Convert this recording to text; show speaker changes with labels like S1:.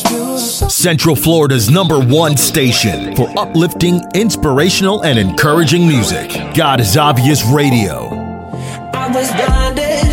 S1: Central Florida's #1 station for uplifting, inspirational, and encouraging music. God is Obvious Radio.
S2: I was blinded